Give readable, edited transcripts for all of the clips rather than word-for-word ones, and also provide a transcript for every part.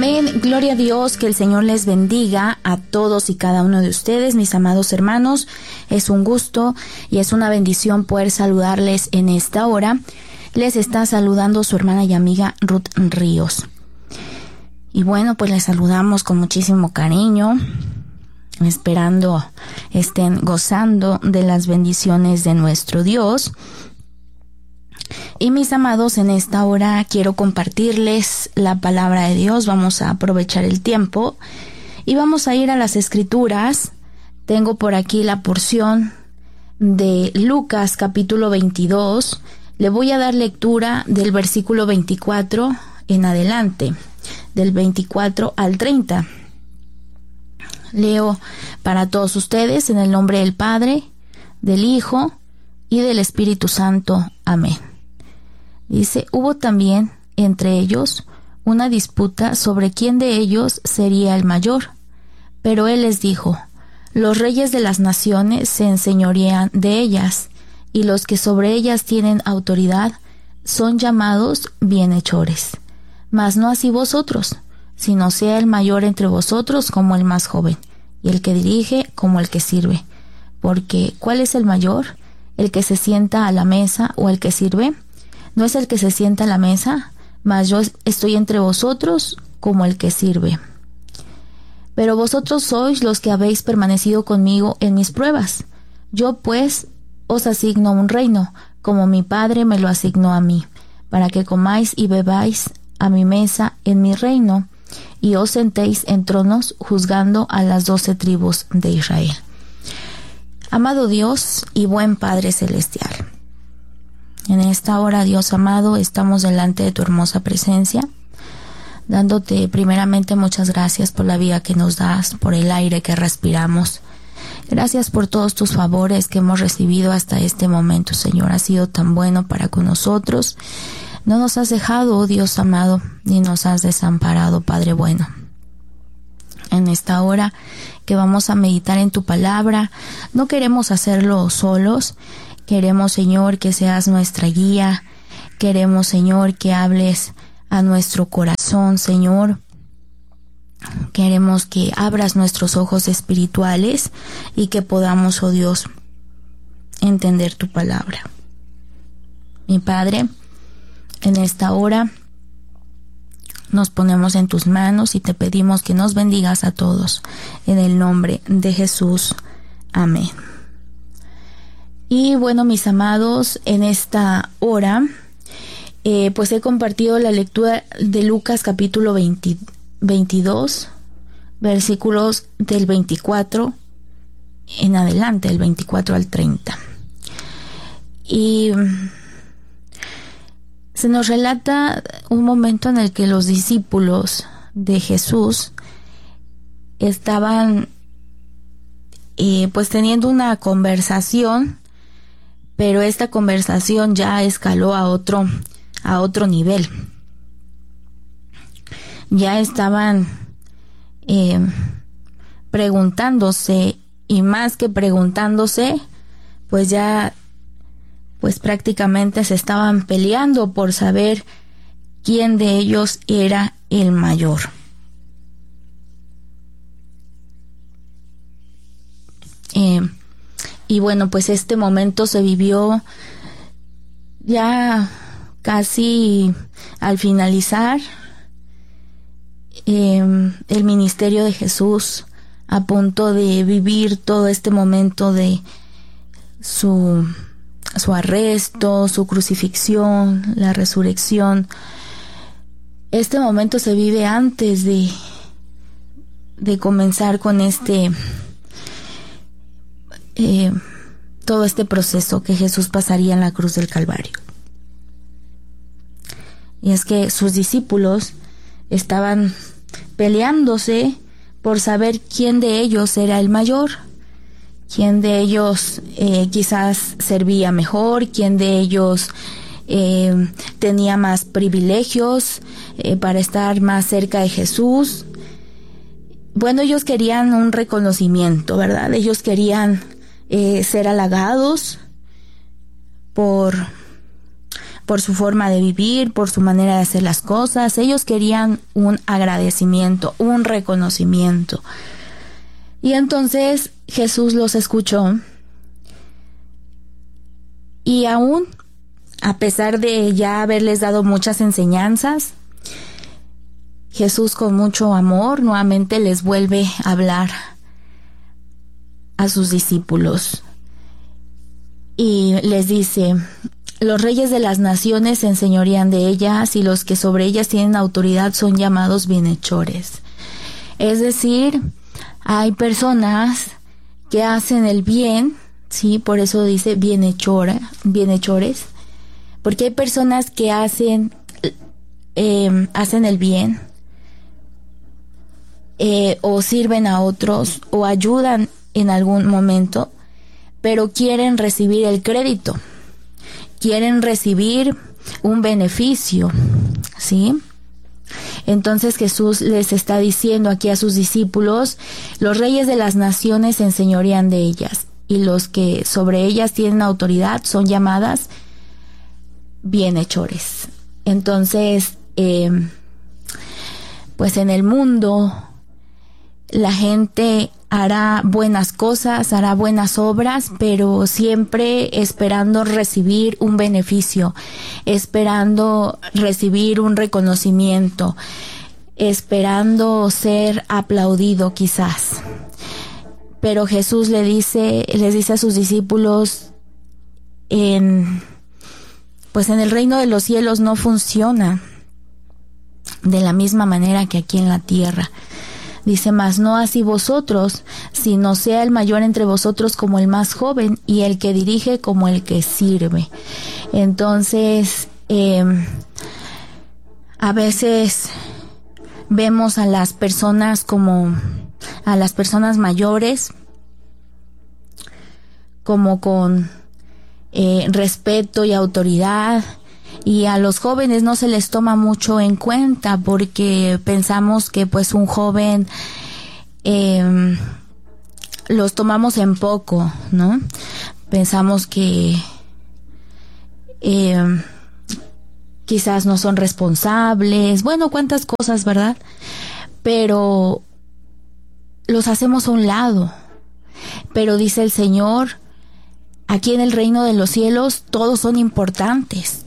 Amén, gloria a Dios, que el Señor les bendiga a todos y cada uno de ustedes, mis amados hermanos. Es un gusto y es una bendición poder saludarles en esta hora. Les está saludando su hermana y amiga Ruth Ríos. Y bueno, pues les saludamos con muchísimo cariño, esperando estén gozando de las bendiciones de nuestro Dios. Y mis amados, en esta hora quiero compartirles la palabra de Dios. Vamos a aprovechar el tiempo y vamos a ir a las Escrituras. Tengo por aquí la porción de Lucas capítulo 22. Le voy a dar lectura del versículo 24 en adelante, del 24 al 30. Leo para todos ustedes en el nombre del Padre, del Hijo y del Espíritu Santo. Amén. Dice, hubo también entre ellos una disputa sobre quién de ellos sería el mayor. Pero él les dijo, los reyes de las naciones se enseñorean de ellas, y los que sobre ellas tienen autoridad son llamados bienhechores. Mas no así vosotros, sino sea el mayor entre vosotros como el más joven, y el que dirige como el que sirve. Porque, ¿cuál es el mayor? ¿El que se sienta a la mesa o el que sirve? ¿No es el que se sienta a la mesa? Mas yo estoy entre vosotros como el que sirve. Pero vosotros sois los que habéis permanecido conmigo en mis pruebas. Yo pues os asigno un reino, como mi Padre me lo asignó a mí, para que comáis y bebáis a mi mesa en mi reino, y os sentéis en tronos juzgando a las 12 tribus de Israel. Amado Dios y buen Padre Celestial, en esta hora, Dios amado, estamos delante de tu hermosa presencia, dándote primeramente muchas gracias por la vida que nos das, por el aire que respiramos. Gracias por todos tus favores que hemos recibido hasta este momento, Señor. Has sido tan bueno para con nosotros. No nos has dejado, oh Dios amado, ni nos has desamparado, Padre bueno. En esta hora que vamos a meditar en tu palabra, no queremos hacerlo solos. Queremos, Señor, que seas nuestra guía. Queremos, Señor, que hables a nuestro corazón, Señor. Queremos que abras nuestros ojos espirituales y que podamos, oh Dios, entender tu palabra. Mi Padre, en esta hora nos ponemos en tus manos y te pedimos que nos bendigas a todos. En el nombre de Jesús. Amén. Y bueno, mis amados, en esta hora, pues he compartido la lectura de Lucas capítulo 22, versículos del 24 en adelante, del 24 al 30. Y se nos relata un momento en el que los discípulos de Jesús estaban pues teniendo una conversación, pero esta conversación ya escaló a otro nivel. Ya estaban preguntándose, y más que preguntándose, pues ya pues prácticamente se estaban peleando por saber quién de ellos era el mayor. Y bueno, pues este momento se vivió ya casi al finalizar el ministerio de Jesús, a punto de vivir todo este momento de su arresto, su crucifixión, la resurrección. Este momento se vive antes de comenzar con todo este proceso que Jesús pasaría en la cruz del Calvario. Y es que sus discípulos estaban peleándose por saber quién de ellos era el mayor, quién de ellos quizás servía mejor, quién de ellos tenía más privilegios para estar más cerca de Jesús. Bueno, ellos querían un reconocimiento, ¿verdad? Ellos querían ser halagados por por su forma de vivir, por su manera de hacer las cosas. Ellos querían un agradecimiento, un reconocimiento. Y entonces Jesús los escuchó, y aún, a pesar de ya haberles dado muchas enseñanzas, Jesús con mucho amor nuevamente les vuelve a hablar a sus discípulos y les dice: los reyes de las naciones se enseñorean de ellas, y los que sobre ellas tienen autoridad son llamados bienhechores. Es decir, hay personas que hacen el bien, sí, por eso dice bienhechores, porque hay personas que hacen el bien, o sirven a otros, o ayudan en algún momento, pero quieren recibir el crédito, quieren recibir un beneficio, ¿sí? Entonces Jesús les está diciendo aquí a sus discípulos: los reyes de las naciones se enseñorean de ellas, y los que sobre ellas tienen autoridad son llamadas bienhechores. Entonces, pues en el mundo la gente hará buenas cosas, hará buenas obras, pero siempre esperando recibir un beneficio, esperando recibir un reconocimiento, esperando ser aplaudido quizás. Pero Jesús les dice a sus discípulos: pues en el reino de los cielos no funciona de la misma manera que aquí en la tierra. Dice: mas no así vosotros, sino sea el mayor entre vosotros como el más joven, y el que dirige como el que sirve. Entonces, a veces vemos a las personas mayores como con respeto y autoridad, y a los jóvenes no se les toma mucho en cuenta, porque pensamos que pues un joven los tomamos en poco, ¿no? Pensamos que quizás no son responsables, bueno, cuántas cosas, ¿verdad? Pero los hacemos a un lado. Pero dice el Señor: aquí en el reino de los cielos todos son importantes,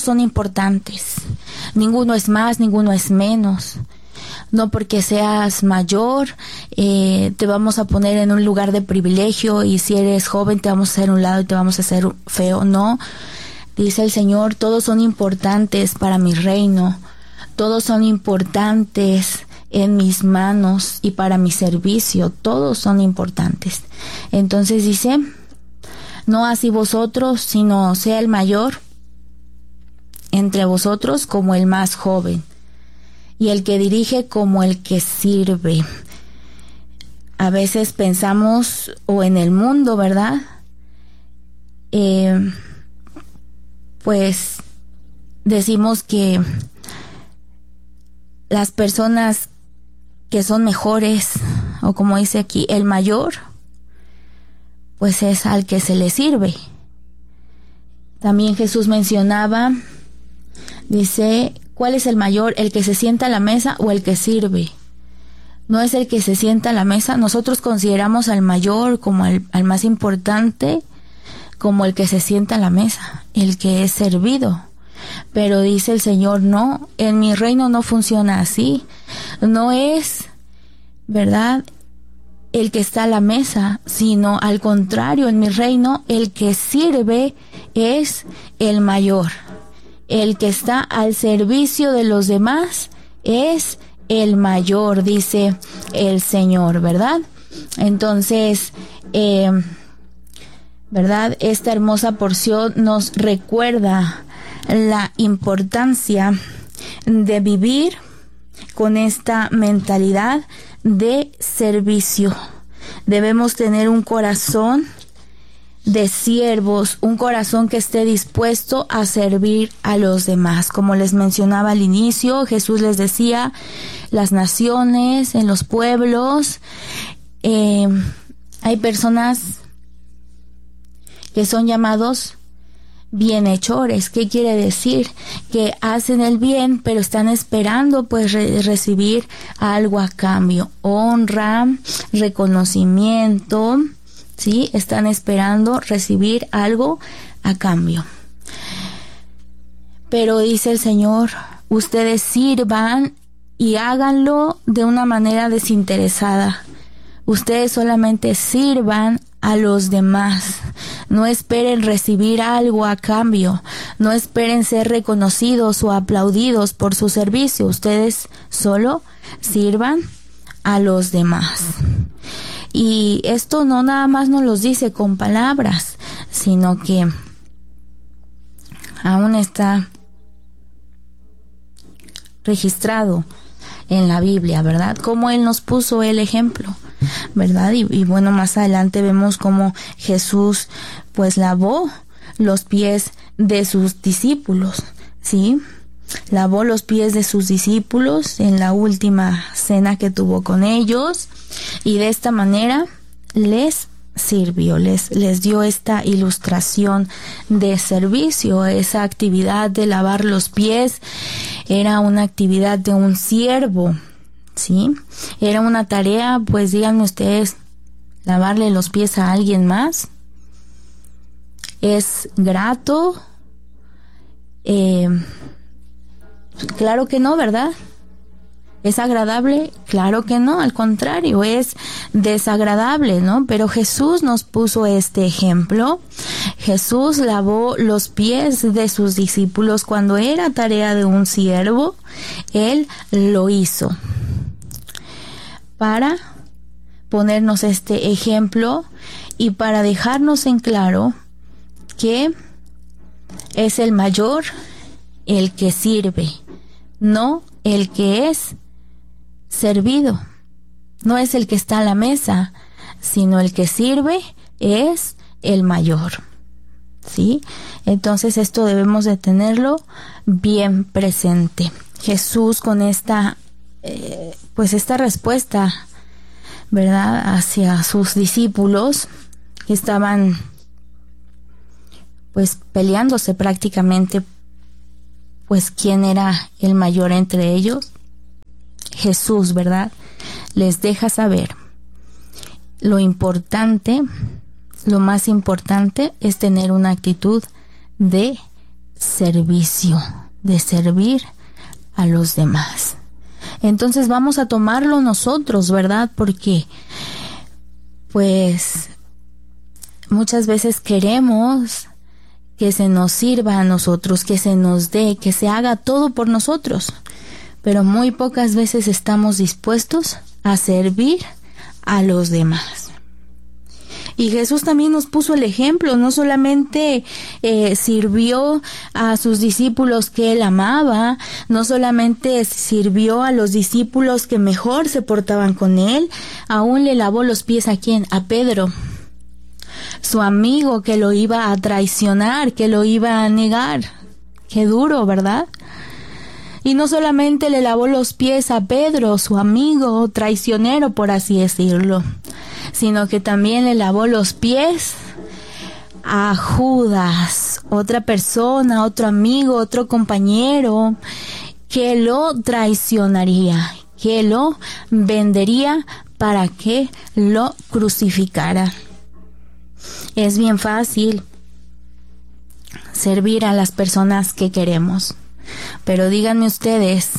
ninguno es más, ninguno es menos. No porque seas mayor te vamos a poner en un lugar de privilegio, y si eres joven te vamos a hacer a un lado y te vamos a hacer feo. No, dice el Señor: todos son importantes para mi reino, todos son importantes en mis manos y para mi servicio, todos son importantes. Entonces dice: no así vosotros, sino sea el mayor entre vosotros como el más joven, y el que dirige como el que sirve. A veces pensamos, o en el mundo, ¿verdad? Pues decimos que las personas que son mejores, o como dice aquí, el mayor, pues es al que se le sirve. También Jesús mencionaba, dice: ¿cuál es el mayor, el que se sienta a la mesa o el que sirve? No es el que se sienta a la mesa. Nosotros consideramos al mayor como al más importante, como el que se sienta a la mesa, el que es servido. Pero dice el Señor: no, en mi reino no funciona así. No es, ¿verdad?, el que está a la mesa, sino al contrario, en mi reino el que sirve es el mayor. El que está al servicio de los demás es el mayor, dice el Señor, ¿verdad? Entonces, ¿verdad? Esta hermosa porción nos recuerda la importancia de vivir con esta mentalidad de servicio. Debemos tener un corazón de siervos, un corazón que esté dispuesto a servir a los demás. Como les mencionaba al inicio, Jesús les decía: las naciones, en los pueblos, hay personas que son llamados bienhechores. ¿Qué quiere decir? Que hacen el bien, pero están esperando pues recibir algo a cambio. Honra, reconocimiento, ¿sí? Están esperando recibir algo a cambio. Pero dice el Señor, ustedes sirvan y háganlo de una manera desinteresada. Ustedes solamente sirvan a los demás. No esperen recibir algo a cambio. No esperen ser reconocidos o aplaudidos por su servicio. Ustedes solo sirvan a los demás. Y esto no nada más nos lo dice con palabras, sino que aún está registrado en la Biblia, ¿verdad? Como Él nos puso el ejemplo, ¿verdad? Y bueno, más adelante vemos cómo Jesús pues lavó los pies de sus discípulos, ¿sí? Lavó los pies de sus discípulos en la última cena que tuvo con ellos, y de esta manera les sirvió, les dio esta ilustración de servicio. Esa actividad de lavar los pies era una actividad de un siervo, ¿sí? Era una tarea, pues díganme ustedes, lavarle los pies a alguien más. ¿Es grato? Claro que no, ¿verdad? ¿Es agradable? Claro que no, al contrario, es desagradable, ¿no? Pero Jesús nos puso este ejemplo. Jesús lavó los pies de sus discípulos cuando era tarea de un siervo. Él lo hizo para ponernos este ejemplo y para dejarnos en claro que es el mayor el que sirve, no el que es servido. No es el que está a la mesa, sino el que sirve es el mayor, ¿sí? Entonces esto debemos de tenerlo bien presente. Jesús con esta esta respuesta, ¿verdad?, hacia sus discípulos que estaban pues peleándose prácticamente, pues quién era el mayor entre ellos. Jesús, ¿verdad?, les deja saber lo importante, lo más importante es tener una actitud de servicio, de servir a los demás. Entonces vamos a tomarlo nosotros, ¿verdad? Porque pues muchas veces queremos que se nos sirva a nosotros, que se nos dé, que se haga todo por nosotros, pero muy pocas veces estamos dispuestos a servir a los demás. Y Jesús también nos puso el ejemplo, no solamente sirvió a sus discípulos que Él amaba, no solamente sirvió a los discípulos que mejor se portaban con Él, aún le lavó los pies ¿a quién? A Pedro, su amigo que lo iba a traicionar, que lo iba a negar. Qué duro, ¿verdad? Y no solamente le lavó los pies a Pedro, su amigo traicionero, por así decirlo, sino que también le lavó los pies a Judas, otra persona, otro amigo, otro compañero que lo traicionaría, que lo vendería para que lo crucificara. Es bien fácil servir a las personas que queremos, pero díganme ustedes,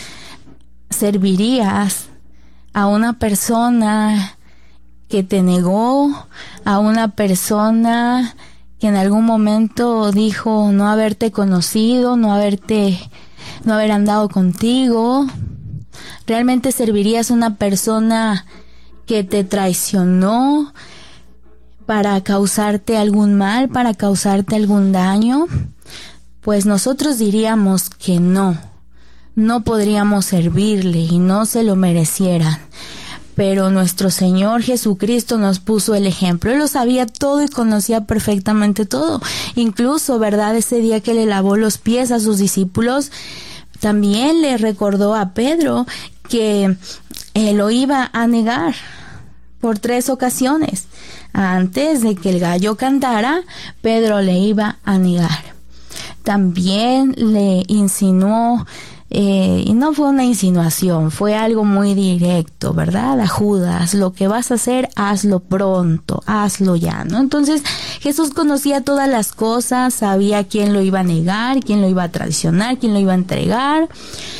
¿servirías a una persona que te negó, a una persona que en algún momento dijo no haberte conocido, no haber andado contigo? ¿Realmente servirías a una persona que te traicionó para causarte algún mal, para causarte algún daño? Pues nosotros diríamos que no podríamos servirle y no se lo merecieran. Pero nuestro Señor Jesucristo nos puso el ejemplo. Él lo sabía todo y conocía perfectamente todo. Incluso, ¿verdad?, ese día que le lavó los pies a sus discípulos, también le recordó a Pedro que lo iba a negar. por 3 ocasiones. Antes de que el gallo cantara, Pedro le iba a negar. También le insinuó, y no fue una insinuación, fue algo muy directo, ¿verdad? A Judas, lo que vas a hacer, hazlo pronto, hazlo ya, ¿no? Entonces, Jesús conocía todas las cosas, sabía quién lo iba a negar, quién lo iba a traicionar, quién lo iba a entregar.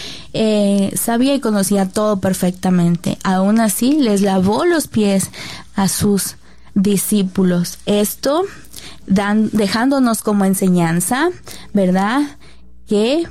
Sabía y conocía todo perfectamente. Aún así, les lavó los pies a sus discípulos. Esto dejándonos como enseñanza, ¿verdad? Que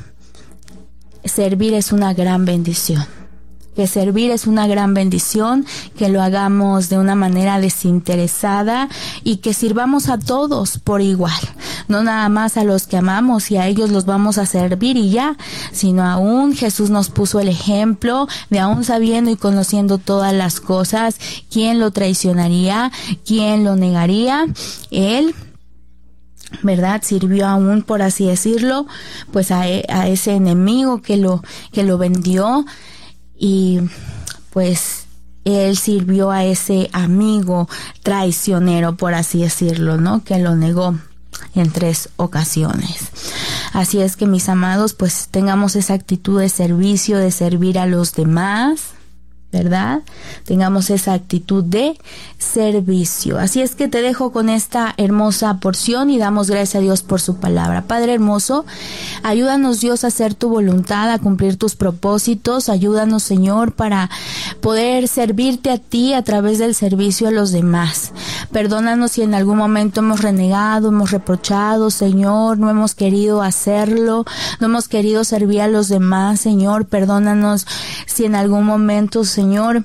servir es una gran bendición. Que servir es una gran bendición, que lo hagamos de una manera desinteresada y que sirvamos a todos por igual. No nada más a los que amamos y a ellos los vamos a servir y ya, sino aún Jesús nos puso el ejemplo de aún sabiendo y conociendo todas las cosas, quién lo traicionaría, quién lo negaría. Él, ¿verdad? Sirvió aún, por así decirlo, pues a ese enemigo que lo vendió. Y pues él sirvió a ese amigo traicionero, por así decirlo, ¿no? Que lo negó en 3 ocasiones. Así es que, mis amados, pues tengamos esa actitud de servicio, de servir a los demás, ¿verdad? Tengamos esa actitud de servicio. Así es que te dejo con esta hermosa porción y damos gracias a Dios por su palabra. Padre hermoso, ayúdanos, Dios, a hacer tu voluntad, a cumplir tus propósitos. Ayúdanos, Señor, para poder servirte a ti a través del servicio a los demás. Perdónanos si en algún momento hemos renegado, hemos reprochado, Señor, no hemos querido hacerlo, no hemos querido servir a los demás, Señor. Perdónanos si en algún momento, Señor,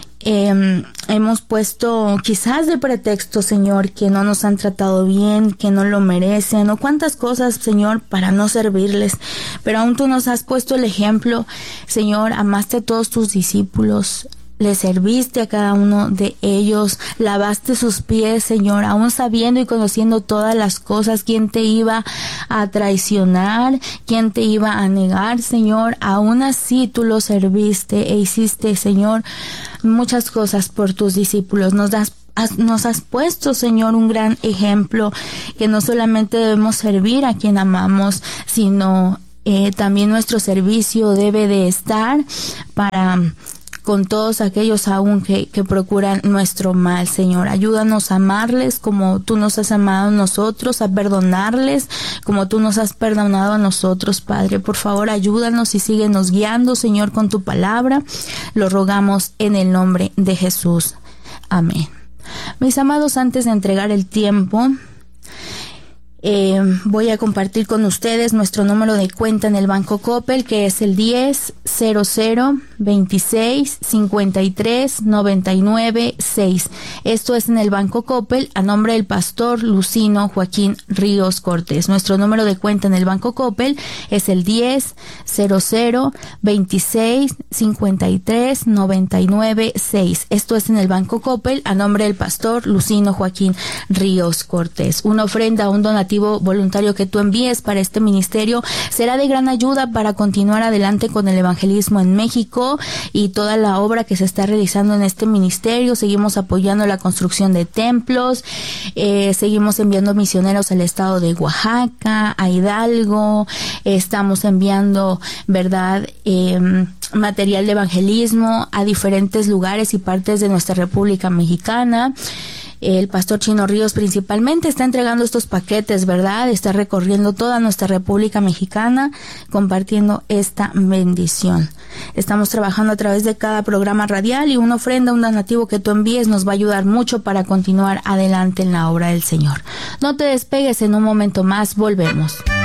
hemos puesto quizás de pretexto, Señor, que no nos han tratado bien, que no lo merecen, o cuántas cosas, Señor, para no servirles. Pero aún tú nos has puesto el ejemplo, Señor, amaste a todos tus discípulos, le serviste a cada uno de ellos, lavaste sus pies, Señor, aún sabiendo y conociendo todas las cosas, quién te iba a traicionar, quién te iba a negar, Señor. Aún así tú lo serviste e hiciste, Señor, muchas cosas por tus discípulos. Nos has puesto, Señor, un gran ejemplo, que no solamente debemos servir a quien amamos, sino también nuestro servicio debe de estar para con todos aquellos aún que procuran nuestro mal, Señor. Ayúdanos a amarles como tú nos has amado a nosotros, a perdonarles como tú nos has perdonado a nosotros, Padre. Por favor, ayúdanos y síguenos guiando, Señor, con tu palabra. Lo rogamos en el nombre de Jesús. Amén. Mis amados, antes de entregar el tiempo, voy a compartir con ustedes nuestro número de cuenta en el Banco Coppel, que es el 10-00-26-53-99-6. Esto es en el Banco Coppel a nombre del pastor Lucino Joaquín Ríos Cortés. Nuestro número de cuenta en el Banco Coppel es el 10-00-26-53-99-6. Esto es en el Banco Coppel a nombre del pastor Lucino Joaquín Ríos Cortés. Una ofrenda, un donativo voluntario que tú envíes para este ministerio será de gran ayuda para continuar adelante con el evangelismo en México y toda la obra que se está realizando en este ministerio. Seguimos apoyando la construcción de templos, seguimos enviando misioneros al estado de Oaxaca, a Hidalgo, estamos enviando, ¿verdad?, material de evangelismo a diferentes lugares y partes de nuestra República Mexicana. El pastor Chino Ríos principalmente está entregando estos paquetes, ¿verdad? Está recorriendo toda nuestra República Mexicana compartiendo esta bendición. Estamos trabajando a través de cada programa radial y una ofrenda, un donativo que tú envíes nos va a ayudar mucho para continuar adelante en la obra del Señor. No te despegues, en un momento más volvemos.